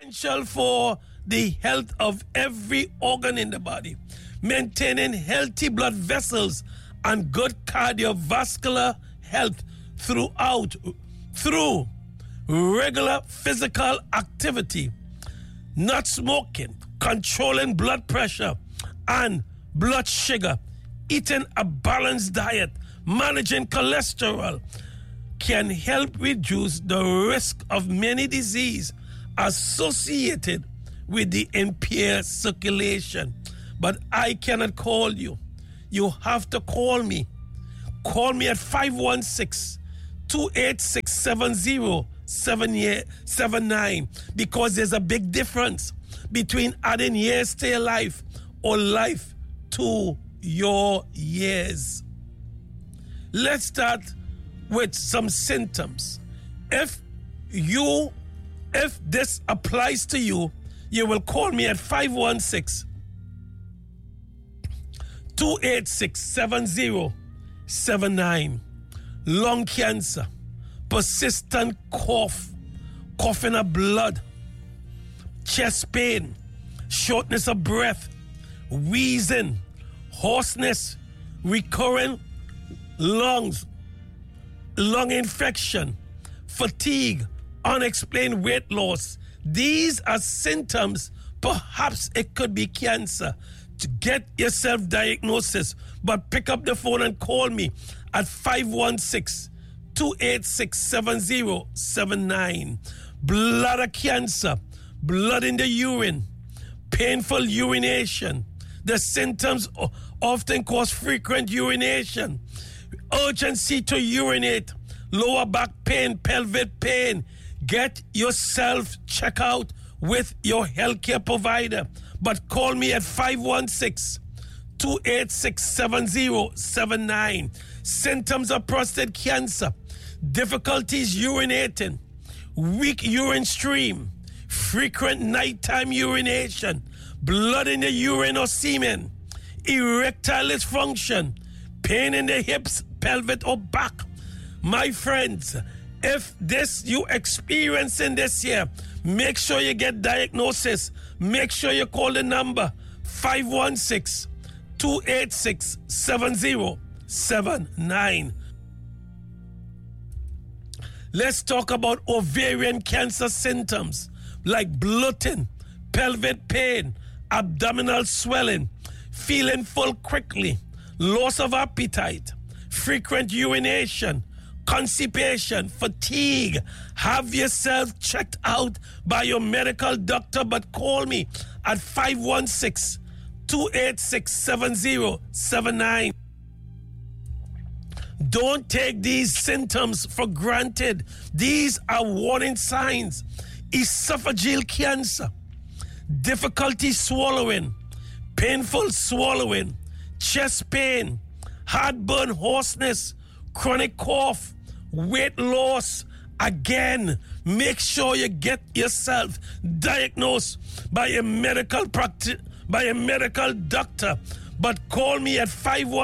essential for the health of every organ in the body, maintaining healthy blood vessels and good cardiovascular health through regular physical activity, not smoking, controlling blood pressure and blood sugar, eating a balanced diet, managing cholesterol can help reduce the risk of many diseases associated with the impaired circulation. But I cannot call you. You have to call me. Call me at 516-286-7079 because there's a big difference between adding years to your life or life to your years. Let's start with some symptoms. If this applies to you, you will call me at 516-286-7079. Lung cancer, persistent cough, coughing up blood, chest pain, shortness of breath, wheezing, hoarseness, recurrent lung infection, fatigue, unexplained weight loss. These are symptoms. Perhaps it could be cancer. To get yourself diagnosis, but pick up the phone and call me at 516-286-7079. Bladder cancer, blood in the urine, painful urination. The symptoms often cause frequent urination, urgency to urinate, lower back pain, pelvic pain. Get yourself checked out with your healthcare provider. But call me at 516-286-7079. Symptoms of prostate cancer, difficulties urinating, weak urine stream, frequent nighttime urination, blood in the urine or semen, erectile dysfunction, pain in the hips, pelvic or back. My friends, if this you experiencing this year, make sure you get diagnosis. Make sure you call the number 516-286-7079. Let's talk about ovarian cancer symptoms like bloating, pelvic pain, abdominal swelling, feeling full quickly, loss of appetite, frequent urination, constipation, fatigue. Have yourself checked out by your medical doctor, but call me at 516-286-7079. Don't take these symptoms for granted. These are warning signs. Esophageal cancer, difficulty swallowing, painful swallowing, chest pain, heartburn, hoarseness, chronic cough, weight loss. Again, make sure you get yourself diagnosed by a medical doctor. But call me at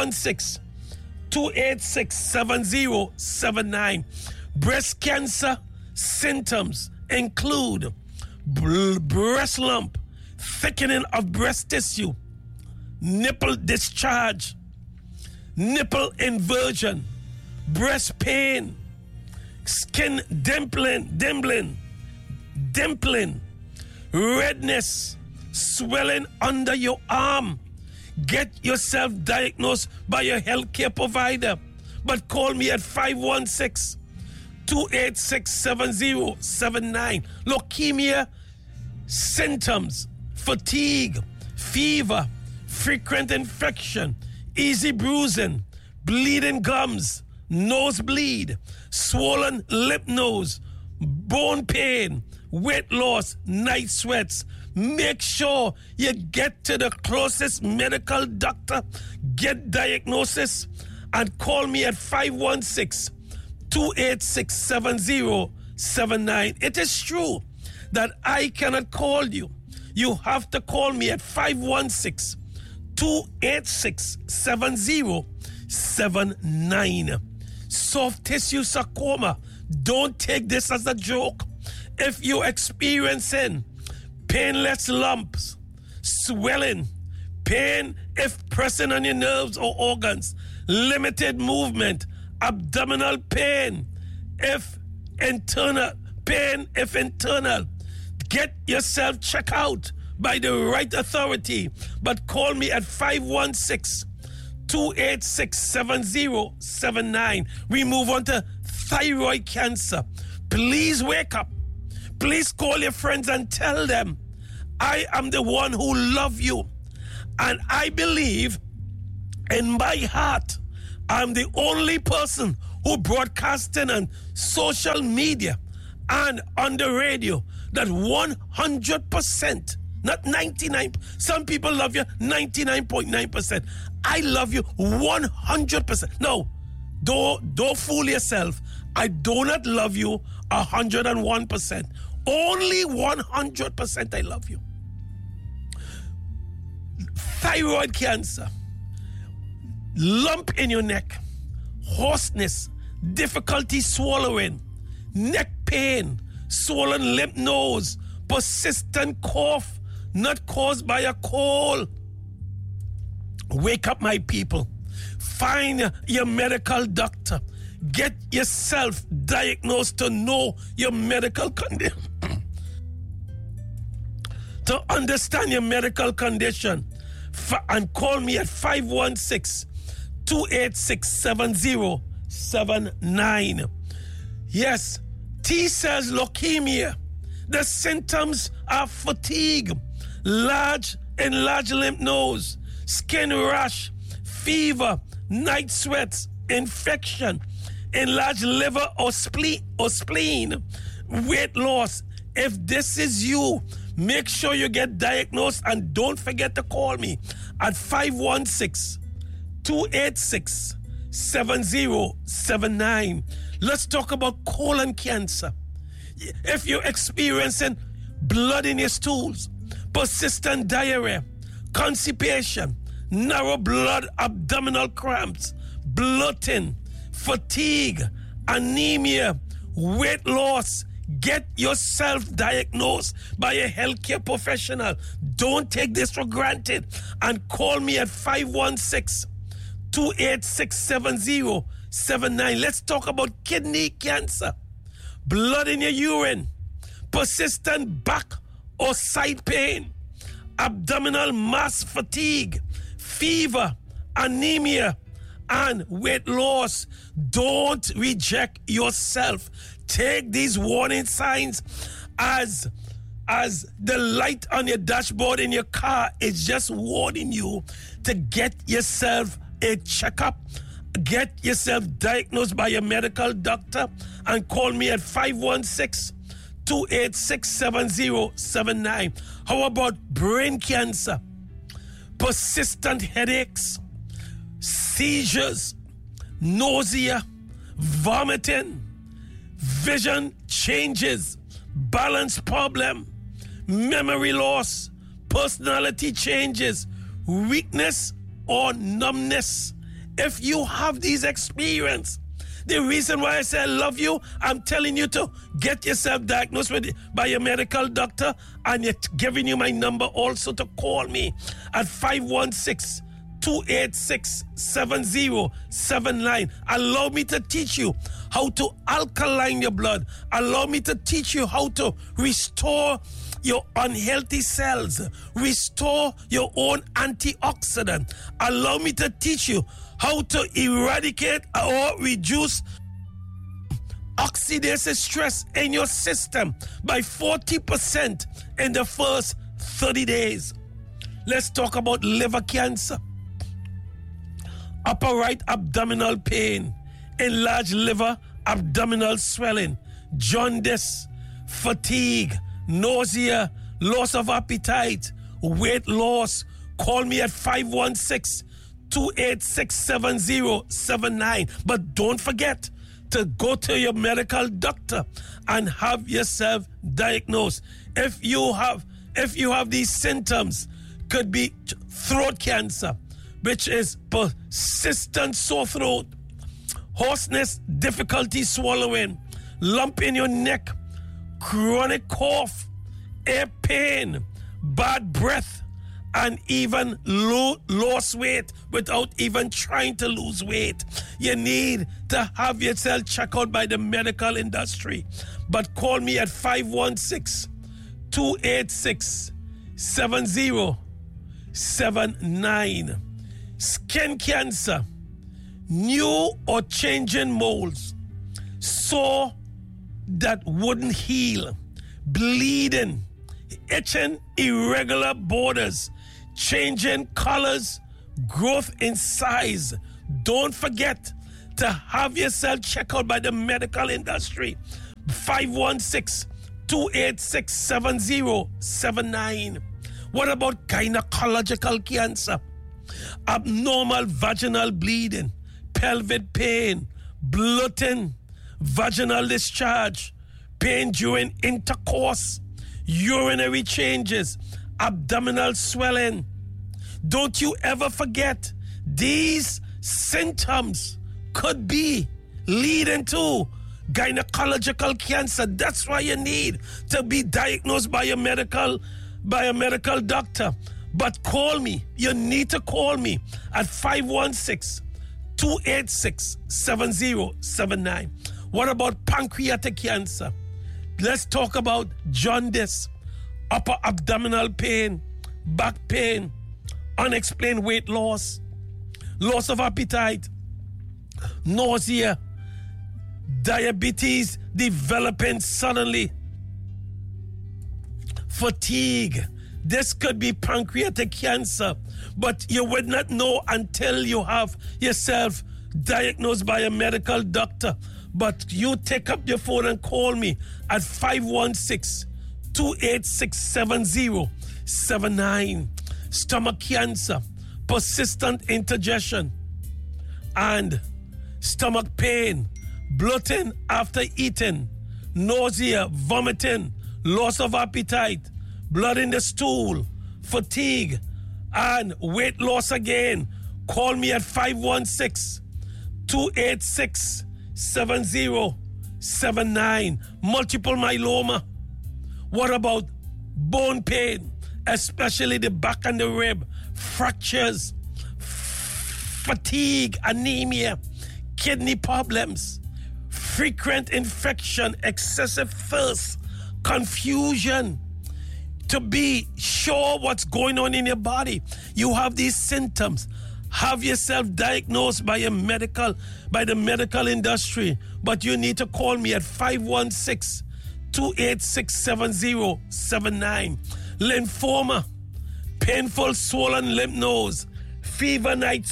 516-286-7079. Breast cancer symptoms include breast lump, thickening of breast tissue, nipple discharge, nipple inversion, breast pain, skin dimpling, redness, swelling under your arm. Get yourself diagnosed by your healthcare provider. But call me at 516-286-7079. Leukemia symptoms, fatigue, fever, frequent infection, easy bruising, bleeding gums, nosebleed, swollen lymph nodes, bone pain, weight loss, night sweats. Make sure you get to the closest medical doctor, get diagnosis, and call me at 516-286-7079. It is true that I cannot call you. You have to call me at 516-286-7079. Soft tissue sarcoma. Don't take this as a joke. If you're experiencing painless lumps, swelling, pain if pressing on your nerves or organs, limited movement, abdominal pain if internal, get yourself checked out by the right authority. But call me at 516-286-7079. We move on to thyroid cancer. Please wake up. Please call your friends and tell them, I am the one who loves you. And I believe in my heart, I'm the only person who broadcasting on social media and on the radio that 100%, not 99%. Some people love you 99.9%. I love you 100%. No, don't fool yourself. I do not love you 101%. Only 100% I love you. Thyroid cancer, lump in your neck, hoarseness, difficulty swallowing, neck pain, swollen lymph nodes, persistent cough, not caused by a cold. Wake up, my people. Find your medical doctor. Get yourself diagnosed to know your medical condition. To understand your medical condition. And call me at 516-286-7079. Yes, T cells leukemia. The symptoms are fatigue, enlarged lymph nodes, skin rash, fever, night sweats, infection, enlarged liver or spleen, weight loss. If this is you, make sure you get diagnosed and don't forget to call me at 516-286-7079. Let's talk about colon cancer. If you're experiencing blood in your stools, persistent diarrhea, constipation, narrow blood abdominal cramps, bloating, fatigue, anemia, weight loss, get yourself diagnosed by a healthcare professional. Don't take this for granted. And call me at 516-286-7079. Let's talk about kidney cancer. Blood in your urine, persistent back or side pain, abdominal mass fatigue, fever, anemia, and weight loss. Don't reject yourself. Take these warning signs as the light on your dashboard in your car is just warning you to get yourself a checkup. Get yourself diagnosed by your medical doctor and call me at 516-286-7079. How about brain cancer, persistent headaches, seizures, nausea, vomiting, vision changes, balance problem, memory loss, personality changes, weakness or numbness? If you have these experiences, the reason why I say I love you, I'm telling you to get yourself diagnosed by your medical doctor, and yet giving you my number also to call me at 516-286-7079. Allow me to teach you how to alkaline your blood. Allow me to teach you how to restore your unhealthy cells, restore your own antioxidant. Allow me to teach you how to eradicate or reduce oxidative stress in your system by 40% in the first 30 days. Let's talk about liver cancer. Upper right abdominal pain, enlarged liver, abdominal swelling, jaundice, fatigue, nausea, loss of appetite, weight loss. Call me at 516-286-7079. But don't forget to go to your medical doctor and have yourself diagnosed. If you have these symptoms, could be throat cancer, which is persistent sore throat, hoarseness, difficulty swallowing, lump in your neck, chronic cough, ear pain, bad breath, and even lost weight without even trying to lose weight. You need to have yourself checked out by the medical industry. But call me at 516-286-7079. Skin cancer, new or changing molds, sore that wouldn't heal, bleeding, itching, irregular borders, changing colors, growth in size. Don't forget to have yourself checked out by the medical industry. 516-286-7079. What about gynecological cancer? Abnormal vaginal bleeding, pelvic pain, bloating, vaginal discharge, pain during intercourse, urinary changes, abdominal swelling. Don't you ever forget, these symptoms could be leading to gynecological cancer. That's why you need to be diagnosed by a medical doctor. But call me. You need to call me at 516-286-7079. What about pancreatic cancer? Let's talk about jaundice, upper abdominal pain, back pain, unexplained weight loss, loss of appetite, nausea, diabetes developing suddenly, fatigue. This could be pancreatic cancer, but you would not know until you have yourself diagnosed by a medical doctor. But you take up your phone and call me at 516-286-7079. Stomach cancer, persistent indigestion, and stomach pain, bloating after eating, nausea, vomiting, loss of appetite, blood in the stool, fatigue, and weight loss again. Call me at 516-286-7079. Multiple myeloma. What about bone pain, especially the back and the rib, fractures, fatigue, anemia, kidney problems, frequent infection, excessive thirst, confusion? To be sure what's going on in your body, you have these symptoms. Have yourself diagnosed by the medical industry. But you need to call me at 516-286-7079. Lymphoma, painful swollen lymph nodes, fever, night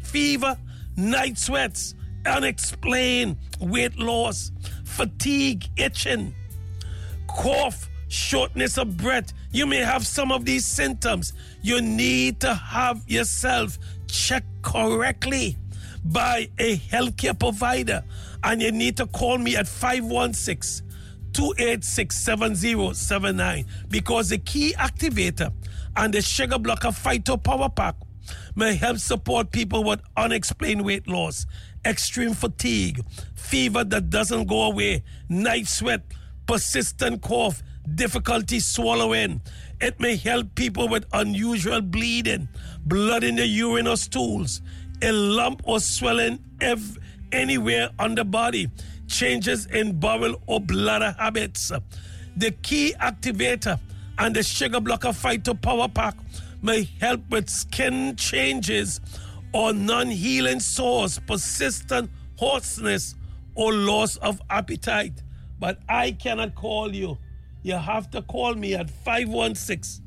sweats, unexplained weight loss, fatigue, itching, cough, shortness of breath. You may have some of these symptoms. You need to have yourself checked correctly by a healthcare provider, and you need to call me at 516-286-7079, because the key activator and the sugar blocker Phyto Power Pack may help support people with unexplained weight loss, extreme fatigue, fever that doesn't go away, night sweat, persistent cough, difficulty swallowing. It may help people with unusual bleeding, blood in the urine or stools, a lump or swelling anywhere on the body, changes in bowel or bladder habits. The key activator and the sugar blocker Phyto Power Pack may help with skin changes or non-healing sores, persistent hoarseness, or loss of appetite. But I cannot call you. You have to call me at 516.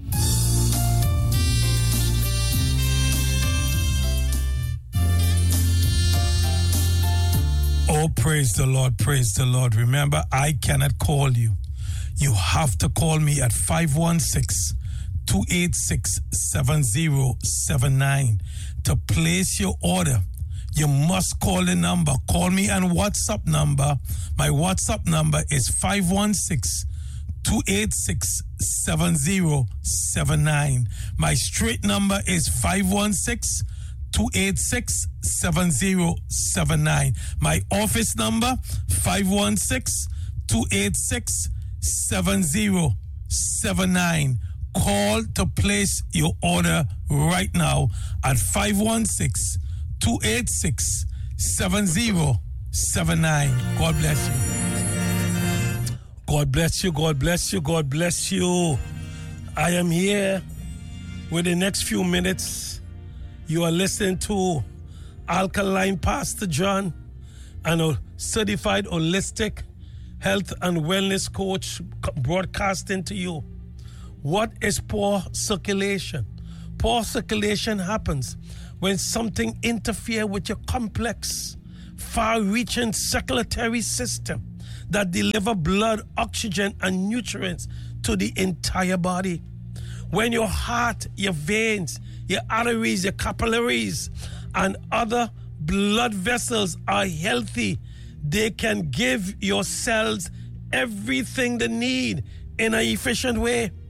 Oh, praise the Lord, praise the Lord. Remember, I cannot call you. You have to call me at 516-286-7079 to place your order. You must call the number. Call me on WhatsApp number. My WhatsApp number is 516-286-7079. My straight number is 516-286-7079. My office number, 516-286-7079. 516-288-7079. Call to place your order right now at 516-286-7079. God bless you. God bless you, God bless you, God bless you. I am here with the next few minutes. You are listening to Alkaline Pastor John, and a certified holistic health and wellness coach broadcasting to you. What is poor circulation? Poor circulation happens when something interferes with your complex, far-reaching circulatory system that deliver blood, oxygen, and nutrients to the entire body. When your heart, your veins, your arteries, your capillaries, and other blood vessels are healthy, they can give your cells everything they need in an efficient way.